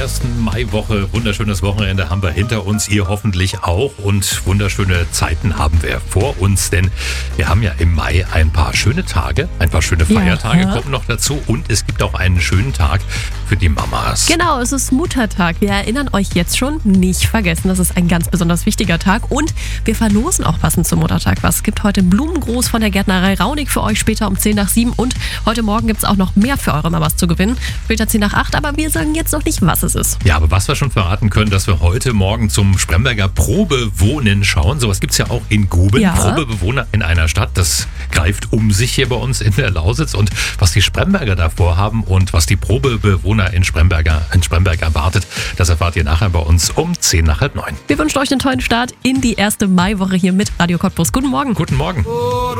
ersten Maiwoche. Wunderschönes Wochenende haben wir hinter uns, ihr hoffentlich auch. Und wunderschöne Zeiten haben wir vor uns, denn wir haben ja im Mai ein paar schöne Tage, ein paar schöne Feiertage kommen noch dazu. Und es gibt auch einen schönen Tag für die Mamas. Genau, es ist Muttertag. Wir erinnern euch jetzt schon, nicht vergessen, das ist ein ganz besonders wichtiger Tag. Und wir verlosen auch passend zum Muttertag was. Es gibt heute Blumengruß von der Gärtnerei Raunig für euch später um 10 nach 7. Und heute Morgen gibt es auch noch mehr für eure Mamas zu gewinnen. Später 10 nach 8, aber wir sagen jetzt noch nicht, was es ist. Ja, aber was wir schon verraten können, dass wir heute Morgen zum Spremberger Probewohnen schauen. Sowas gibt es ja auch in Guben. Ja. Probebewohner in einer Stadt, das greift um sich hier bei uns in der Lausitz. Und was die Spremberger davor haben und was die Probebewohner in Spremberg erwartet, das erfahrt ihr nachher bei uns um 10 nach halb 9. Wir wünschen euch einen tollen Start in die erste Maiwoche hier mit Radio Cottbus. Guten Morgen. Guten Morgen.